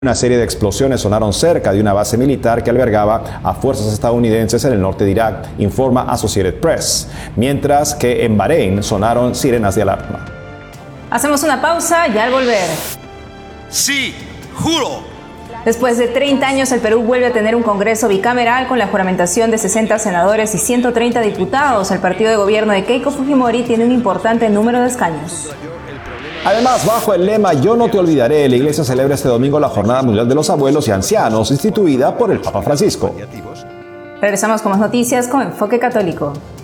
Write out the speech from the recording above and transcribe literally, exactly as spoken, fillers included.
Una serie de explosiones sonaron cerca de una base militar que albergaba a fuerzas estadounidenses en el norte de Irak, informa Associated Press, mientras que en Bahrein sonaron sirenas de alarma. Hacemos una pausa y al volver. Sí, juro. Después de treinta años, el Perú vuelve a tener un Congreso bicameral con la juramentación de sesenta senadores y ciento treinta diputados. El partido de gobierno de Keiko Fujimori tiene un importante número de escaños. Además, bajo el lema Yo no te olvidaré, la Iglesia celebra este domingo la Jornada Mundial de los Abuelos y Ancianos, instituida por el Papa Francisco. Regresamos con más noticias con Enfoque Católico.